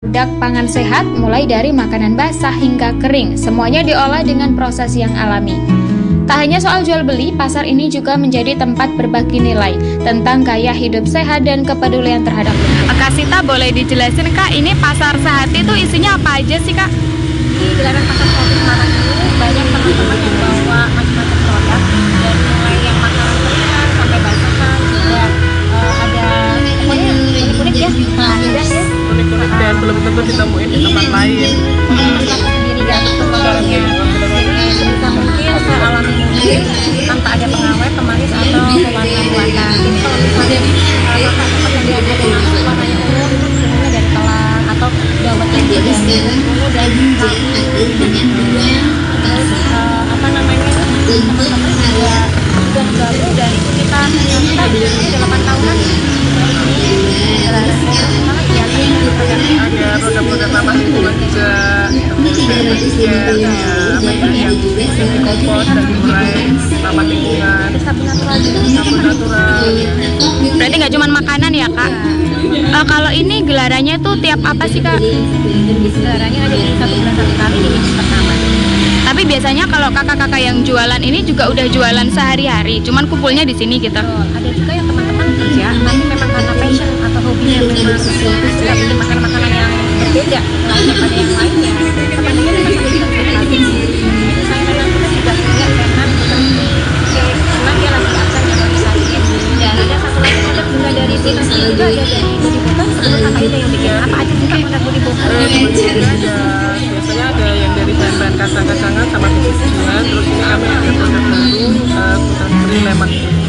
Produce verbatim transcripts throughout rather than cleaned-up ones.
Produk pangan sehat mulai dari makanan basah hingga kering, semuanya diolah dengan proses yang alami. Tak hanya soal jual beli, pasar ini juga menjadi tempat berbagi nilai tentang gaya hidup sehat dan kepedulian terhadap lingkungan. Kak Sita, boleh dijelasin Kak, ini pasar sehat itu isinya apa aja sih Kak? Di gelaran pasar sehat Semarang ini banyak teman-teman yang bawa macam-macam produk, dari mulai yang makanan keringan sampai basahan juga uh, ada pokoknya unik-unik ya, nah, dan ya unik-unik dan belum tentu ditemuin di tempat lain. tempat sendiri ya produknya. Jadi sebisa mungkin sealami mungkin tanpa ada pengawet, pemanis atau pewarna buatan. Jadi kalau misalnya uh, makan seperti yang diajarkan itu warnanya ungu, itu sebenarnya dari telang atau dawet yang dari ungu dan sapi. Terus uh, apa namanya teman-teman juga sudah gabung dan kita kita delapan tahunan Ada produk-produk ramah lingkungan juga, terus kayak bagian ya, apa ya, yang dikompos dan diurai ramah lingkungan, sapu natural juga. sapu natural. Berarti nggak cuma makanan ya Kak? Uh, kalau ini gelarannya tuh tiap apa sih Kak? Gelarannya ada di satu bulan satu kali di minggu pertama. Tapi biasanya kalau kakak-kakak yang jualan ini juga udah jualan sehari-hari, cuman kumpulnya di sini gitu. Oh, ada juga yang teman-teman kerja, tapi memang karena passion atau hobinya memang suka bikin makanan-makanan yang berbeda lain daripada yang lainnya. Teman-teman memang sambil konsultasi. Jadi saya memang kita juga punya tenan seperti cake, cuman dia lagi absen yang bisa bikin. Dan ada satu lagi produk juga dari Tina juga, ada dari Budi Bukan. Sebelum kakak itu yang bikin apa aja sih kak produk Budi Bukan? Ada, biasanya ada yang dari bahan-bahan kacang-kacangan sama biji-bijian, terus ini kami ada produk baru, uh, produk free lemon.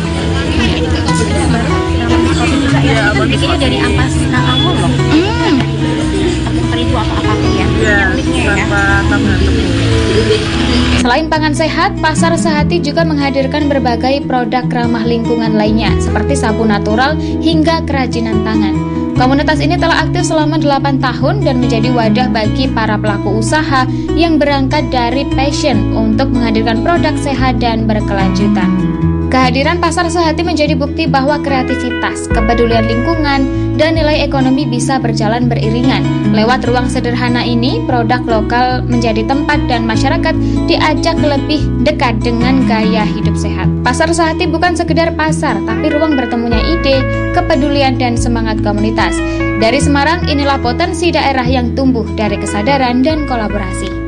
Kopi juga ya, Ya, itu bikinnya dari ampas kakao loh. Hmm. Tepung terigu atau apapun ya. Ya, Uniknya ya. tanpa tambahan tepung. Selain pangan sehat, Pasar Sehati juga menghadirkan berbagai produk ramah lingkungan lainnya, seperti sapu natural hingga kerajinan tangan. Komunitas ini telah aktif selama delapan tahun dan menjadi wadah bagi para pelaku usaha yang berangkat dari passion untuk menghadirkan produk sehat dan berkelanjutan. Kehadiran Pasar Sehati menjadi bukti bahwa kreativitas, kepedulian lingkungan, dan nilai ekonomi bisa berjalan beriringan. Lewat ruang sederhana ini, produk lokal menjadi tempat dan masyarakat diajak lebih dekat dengan gaya hidup sehat. Pasar Sehati bukan sekedar pasar, tapi ruang bertemunya ide, kepedulian, dan semangat komunitas. Dari Semarang, inilah potensi daerah yang tumbuh dari kesadaran dan kolaborasi.